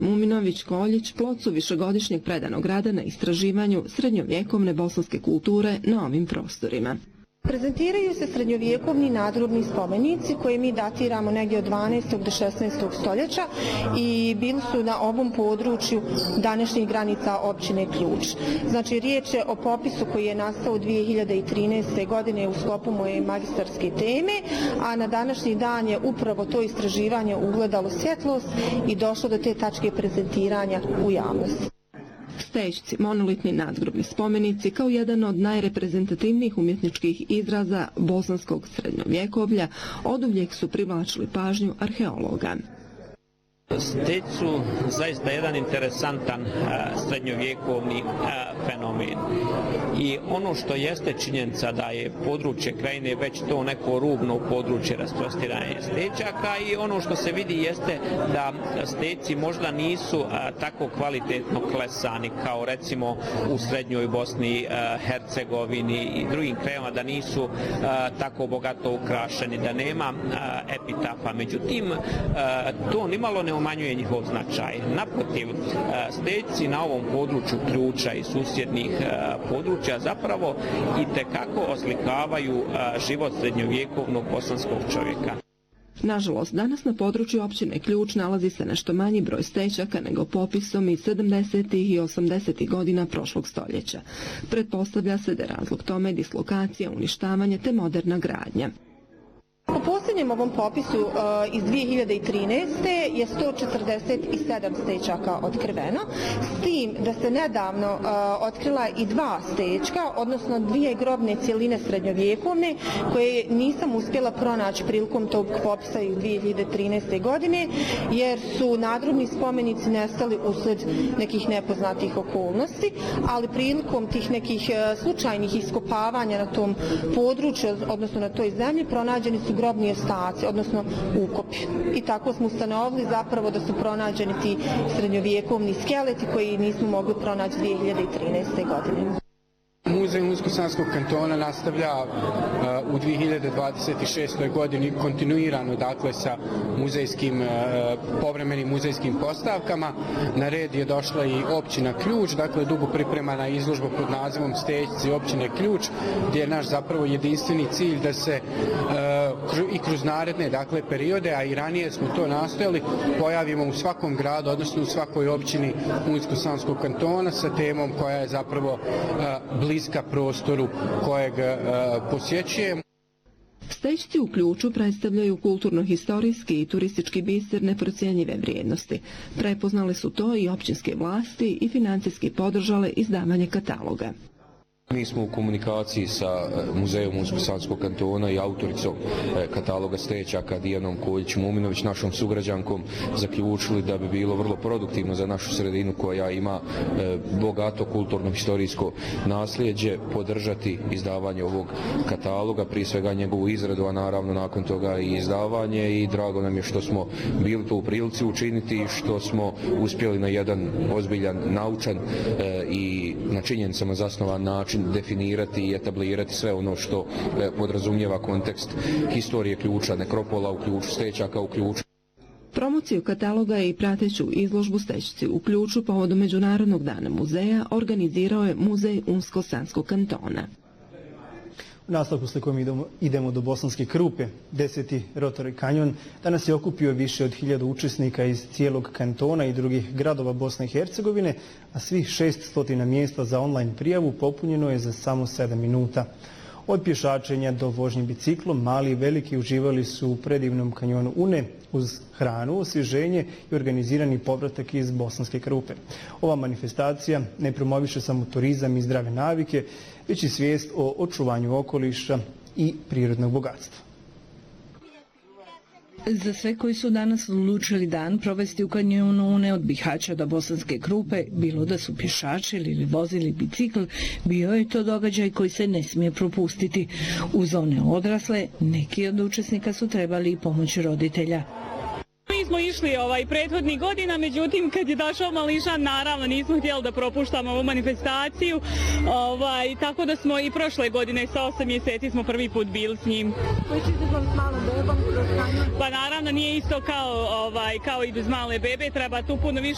Muminović Koljić plod su višegodišnjeg predanog rada na istraživanju srednjovjekovne bosanske kulture na ovim prostorima. Prezentiraju se srednjovjekovni nadgrobni spomenici koje mi datiramo negdje od 12. do 16. stoljeća i bili su na ovom području današnjih granica općine Ključ. Znači riječ je o popisu koji je nastao 2013. godine u sklopu moje magistarske teme, a na današnji dan je upravo to istraživanje ugledalo svjetlost i došlo do te tačke prezentiranja u javnosti. Stećci, monolitni nadgrobni spomenici, kao jedan od najreprezentativnijih umjetničkih izraza bosanskog srednjovjekovlja, oduvijek su privlačili pažnju arheologa. Steć su zaista jedan interesantan srednjovjekovni fenomen. I ono što jeste činjenica da je područje krajine već to neko rubno područje rasprostiranje stećaka i ono što se vidi jeste da steci možda nisu tako kvalitetno klesani kao recimo u srednjoj Bosni, Hercegovini i drugim krajevima, da nisu tako bogato ukrašeni, da nema epitafa. Međutim, to nimalo ne umanjuje njihov značaj. Naprotiv, steci na ovom području Ključa i susjednih područja zapravo itekako oslikavaju život srednjovjekovnog bosanskog čovjeka. Nažalost, danas na području općine Ključ nalazi se nešto manji broj stećaka nego popisom iz 70. i 80. godina prošlog stoljeća. Pretpostavlja se da je razlog tome dislokacija, uništavanje te moderna gradnja. Po posljednjem ovom popisu iz 2013. je 147 stećaka otkriveno, s tim da se nedavno otkrila i 2 stećka, odnosno 2 grobne cjeline srednjovjekovne, koje nisam uspjela pronaći prilikom tog popisa iz 2013. godine, jer su nadgrobni spomenici nestali usled nekih nepoznatih okolnosti, ali prilikom tih nekih slučajnih iskopavanja na tom području, odnosno na toj zemlji, pronađeni su grobni ostaci, odnosno ukopi. I tako smo ustanovili zapravo da su pronađeni ti srednjovjekovni skeleti koji nismo mogli pronaći 2013. godine. Muzej Unsko-Sanskog kantona nastavlja u 2026. godini kontinuirano, dakle, sa muzejskim, povremenim muzejskim postavkama. Na red je došla i općina Ključ, dakle, dugo pripremana izložba pod nazivom Stećci općine Ključ, gdje je naš zapravo jedinstveni cilj da se i kroz naredne, dakle, periode, a i ranije smo to nastojali, pojavimo u svakom gradu, odnosno u svakoj općini Unsko-Sanskog kantona sa temom koja je zapravo bliska prostoru kojeg posjećujemo. Stećci u Ključu predstavljaju kulturno-historijski i turistički biser neprocjenjive vrijednosti. Prepoznali su to i općinske vlasti i financijski podržale izdavanje kataloga. Mi smo u komunikaciji sa Muzejom Unsko-Sanskog kantona i autoricom kataloga stećaka Dijanom Koljić-Muminović, našom sugrađankom, zaključili da bi bilo vrlo produktivno za našu sredinu koja ima bogato kulturno-historijsko nasljeđe podržati izdavanje ovog kataloga, prije svega njegovu izradu, a naravno nakon toga i izdavanje, i drago nam je što smo bili to u prilici učiniti i što smo uspjeli na jedan ozbiljan, naučan i na činjenicama zasnovan način definirati i etablirati sve ono što podrazumijeva kontekst historije Ključa, nekropola u Ključu, stećaka u Ključu. Promociju kataloga i prateću izložbu Stećci u Ključu povodom Međunarodnog dana muzeja organizirao je Muzej Unsko-Sanskog kantona. U nastavku slikom idemo do Bosanske Krupe. 10. Rotary kanjon danas je okupio više od 1000 učesnika iz cijelog kantona i drugih gradova Bosne i Hercegovine, a svih 600 mjesta za online prijavu popunjeno je za samo 7 minuta. Od pješačenja do vožnje biciklom, mali i veliki uživali su u predivnom kanjonu Une uz hranu, osvježenje i organizirani povratak iz Bosanske Krupe. Ova manifestacija ne promoviše samo turizam i zdrave navike, već i svijest o očuvanju okoliša i prirodnog bogatstva. Za sve koji su danas odlučili dan provesti u kanjonu Une od Bihaća do Bosanske Krupe, bilo da su pješačili ili vozili bicikl, bio je to događaj koji se ne smije propustiti. Uz one odrasle, neki od učesnika su trebali i pomoć roditelja. Mi smo išli prethodnih godina, međutim kad je došao mališan, naravno nismo htjeli da propuštamo ovu manifestaciju, tako da smo i prošle godine sa 8 mjeseci smo prvi put bili s njim. Koji će izazvali s malom bebom kroz kanjon? Pa naravno nije isto kao i bez male bebe, treba tu puno više